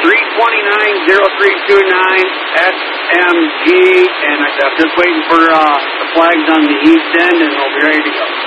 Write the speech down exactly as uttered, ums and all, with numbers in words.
three twenty-nine, oh three two nine, S M G, and I'm just waiting for uh, the flags on the east end, and we'll be ready to go.